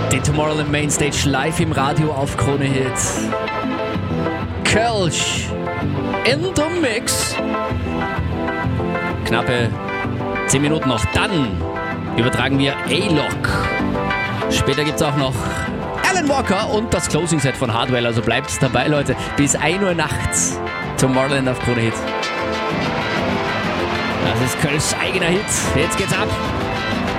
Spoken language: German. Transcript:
Die Tomorrowland Mainstage live im Radio auf Krone Hit. Kölsch in the Mix. Knappe 10 Minuten noch. Dann übertragen wir A-Lock. Später gibt es auch noch Alan Walker und das Closing-Set von Hardwell. Also bleibt dabei, Leute. Bis 1 Uhr nachts. Tomorrowland auf Krone Hit. Das ist Kölschs eigener Hit. Jetzt geht's ab.